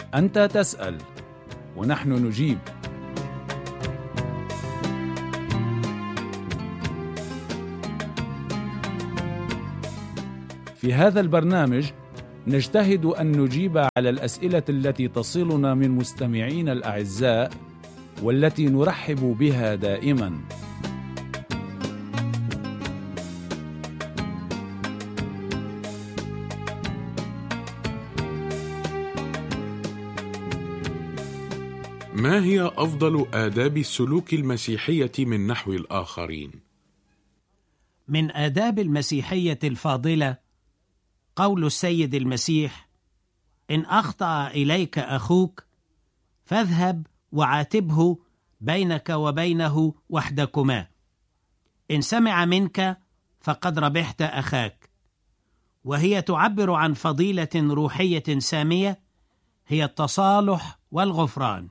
أنت تسأل ونحن نجيب. في هذا البرنامج نجتهد أن نجيب على الأسئلة التي تصلنا من مستمعين الأعزاء والتي نرحب بها دائما. ما هي أفضل آداب السلوك المسيحية من نحو الآخرين؟ من آداب المسيحية الفاضلة قول السيد المسيح: إن أخطأ إليك أخوك فاذهب وعاتبه بينك وبينه وحدكما، إن سمع منك فقد ربحت أخاك. وهي تعبر عن فضيلة روحية سامية هي التصالح والغفران.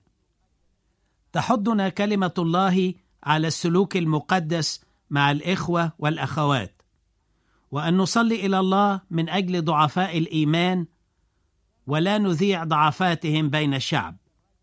تحضنا كلمة الله على السلوك المقدس مع الإخوة والأخوات، وأن نصلي إلى الله من أجل ضعفاء الإيمان ولا نذيع ضعفاتهم بين الشعب.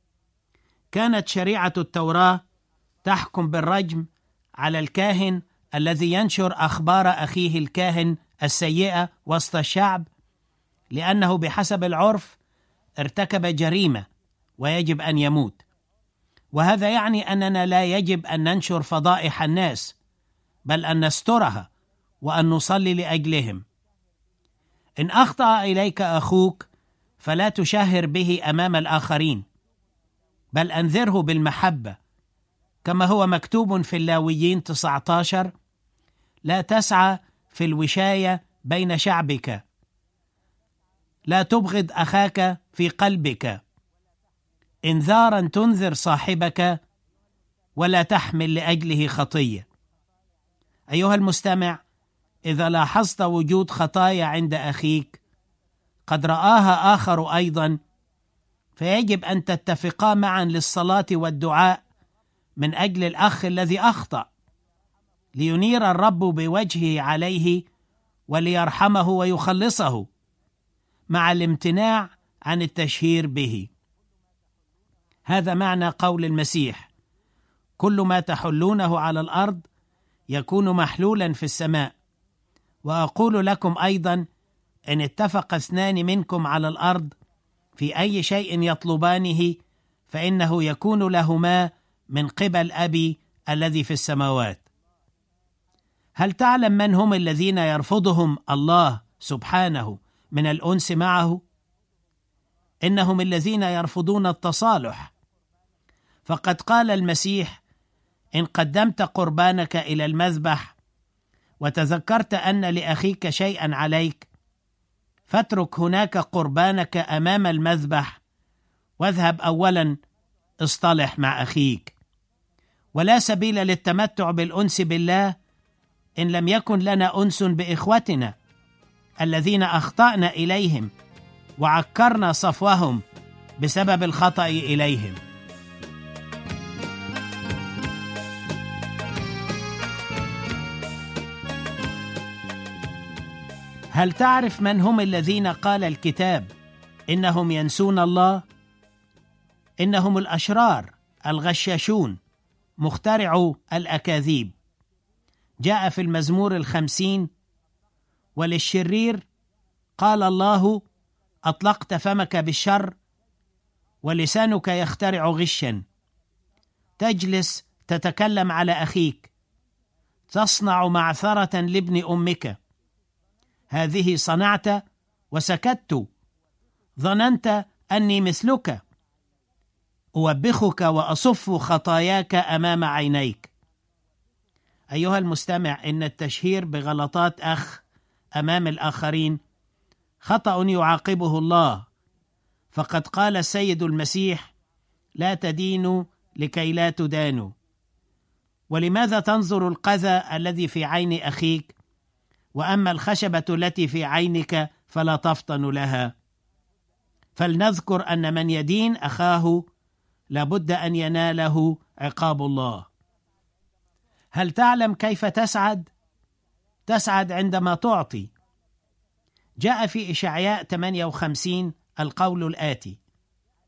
كانت شريعة التوراة تحكم بالرجم على الكاهن الذي ينشر أخبار أخيه الكاهن السيئة وسط الشعب، لأنه بحسب العرف ارتكب جريمة ويجب أن يموت. وهذا يعني أننا لا يجب أن ننشر فضائح الناس، بل أن نسترها وأن نصلي لأجلهم. إن أخطأ إليك أخوك فلا تشهر به أمام الآخرين، بل أنذره بالمحبة، كما هو مكتوب في اللاويين 19: لا تسعى في الوشاية بين شعبك، لا تبغض أخاك في قلبك، إنذارا تنذر صاحبك ولا تحمل لأجله خطية. أيها المستمع، إذا لاحظت وجود خطايا عند أخيك قد رآها آخر أيضا، فيجب أن تتفقا معا للصلاة والدعاء من أجل الأخ الذي أخطأ، لينير الرب بوجهه عليه وليرحمه ويخلصه، مع الامتناع عن التشهير به. هذا معنى قول المسيح: كل ما تحلونه على الأرض يكون محلولا في السماء. وأقول لكم أيضا: إن اتفق اثنان منكم على الأرض في أي شيء يطلبانه فإنه يكون لهما من قبل أبي الذي في السماوات. هل تعلم من هم الذين يرفضهم الله سبحانه من الأنس معه؟ إنهم الذين يرفضون التصالح. فقد قال المسيح: إن قدمت قربانك إلى المذبح وتذكرت أن لأخيك شيئا عليك، فاترك هناك قربانك أمام المذبح واذهب أولا اصطلح مع أخيك. ولا سبيل للتمتع بالأنس بالله إن لم يكن لنا أنس بإخوتنا الذين أخطأنا إليهم وعكرنا صفوهم بسبب الخطأ إليهم. هل تعرف من هم الذين قال الكتاب إنهم ينسون الله؟ إنهم الأشرار الغشاشون مخترعو الأكاذيب. جاء في المزمور 50: وللشرير قال الله: أطلقت فمك بالشر ولسانك يخترع غشا. تجلس تتكلم على أخيك، تصنع معثرة لابن أمك. هذه صنعت وسكت، ظننت أني مثلك، أوبخك وأصف خطاياك أمام عينيك. أيها المستمع، إن التشهير بغلطات أخ أمام الآخرين خطأ يعاقبه الله، فقد قال السيد المسيح: لا تدينوا لكي لا تدانوا. ولماذا تنظر القذى الذي في عين أخيك، وأما الخشبة التي في عينك فلا تفطن لها؟ فلنذكر أن من يدين أخاه لابد أن يناله عقاب الله. هل تعلم كيف تسعد؟ تسعد عندما تعطي. جاء في إشعياء 58 القول الآتي: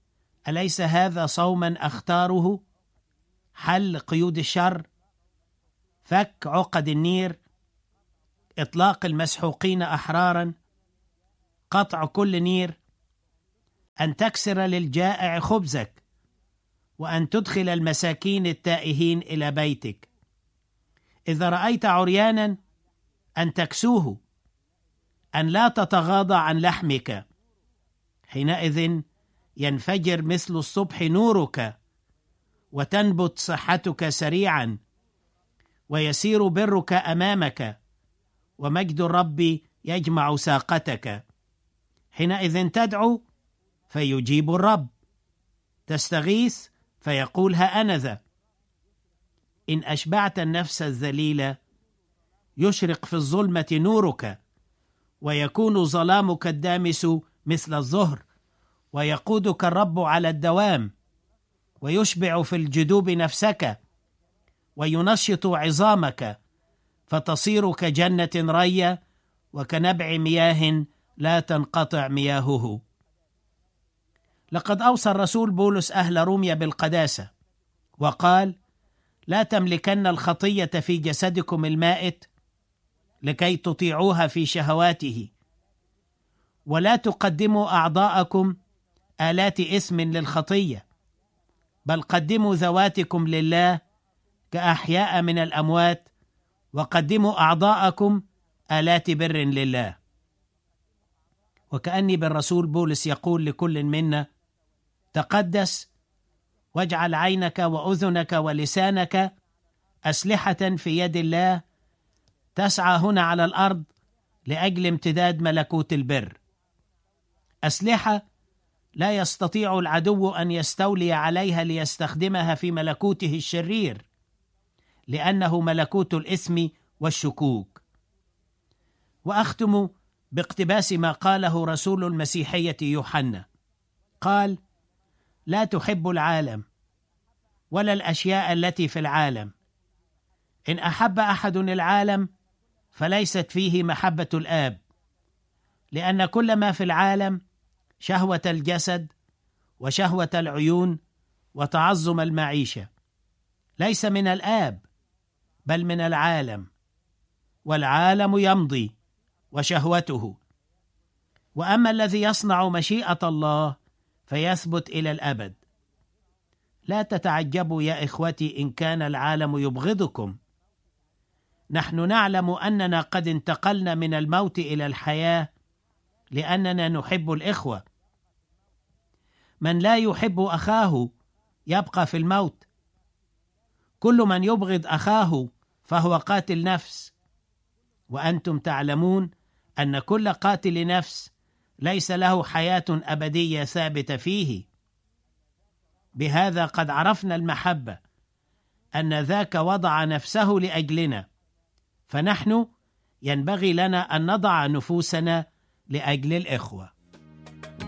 أليس هذا صوما أختاره؟ حل قيود الشر، فك عقد النير، إطلاق المسحوقين أحرارا، قطع كل نير، أن تكسر للجائع خبزك، وأن تدخل المساكين التائهين إلى بيتك. إذا رأيت عريانا أن تكسوه، أن لا تتغاضى عن لحمك، حينئذ ينفجر مثل الصبح نورك، وتنبت صحتك سريعا، ويسير برك أمامك، ومجد الرب يجمع ساقتك. حينئذ تدعو فيجيب الرب، تستغيث فيقول ها أنا ذا. إن أشبعت النفس الذليلة يشرق في الظلمة نورك، ويكون ظلامك الدامس مثل الظهر، ويقودك الرب على الدوام، ويشبع في الجدوب نفسك، وينشط عظامك، فتصير كجنة رية، وكنبع مياه لا تنقطع مياهه. لقد أوصى الرسول بولس أهل روميا بالقداسة، وقال: لا تملكن الخطية في جسدكم المائت لكي تطيعوها في شهواته، ولا تقدموا أعضاءكم آلات إثم للخطية، بل قدموا ذواتكم لله كأحياء من الأموات، وقدموا أعضاءكم آلات بر لله. وكأني بالرسول بولس يقول لكل منا: تقدس، واجعل عينك وأذنك ولسانك أسلحة في يد الله، تسعى هنا على الأرض لأجل امتداد ملكوت البر. أسلحة لا يستطيع العدو أن يستولي عليها ليستخدمها في ملكوته الشرير، لأنه ملكوت الإثم والشكوك. وأختم باقتباس ما قاله رسول المسيحية يوحنا، قال: لا تحب العالم ولا الأشياء التي في العالم. إن أحب أحد العالم فليست فيه محبة الآب، لأن كل ما في العالم، شهوة الجسد وشهوة العيون وتعظم المعيشة، ليس من الآب بل من العالم، والعالم يمضي وشهوته، وأما الذي يصنع مشيئة الله فيثبت إلى الأبد. لا تتعجبوا يا إخوتي إن كان العالم يبغضكم، نحن نعلم أننا قد انتقلنا من الموت إلى الحياة لأننا نحب الإخوة. من لا يحب أخاه يبقى في الموت. كل من يبغض أخاه فهو قاتل نفس، وأنتم تعلمون أن كل قاتل نفس ليس له حياة أبدية ثابتة فيه. بهذا قد عرفنا المحبة، أن ذاك وضع نفسه لأجلنا، فنحن ينبغي لنا أن نضع نفوسنا لأجل الإخوة.